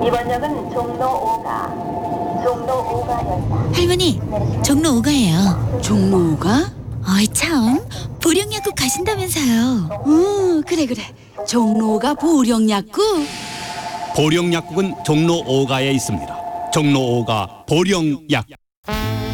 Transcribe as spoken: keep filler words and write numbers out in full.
이번 역은 종로 오가, 종로 오가역이다. 할머니, 종로 오가예요. 종로 오가? 어이 참, 보령약국 가신다면서요. 응, 그래 그래. 종로 오가 보령약국. 보령약국은 종로 오가에 있습니다. 종로 오가 보령약